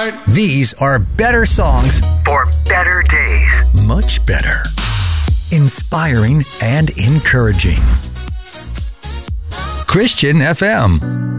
right. These are better songs for better days. Much better. Inspiring and encouraging. Christian FM.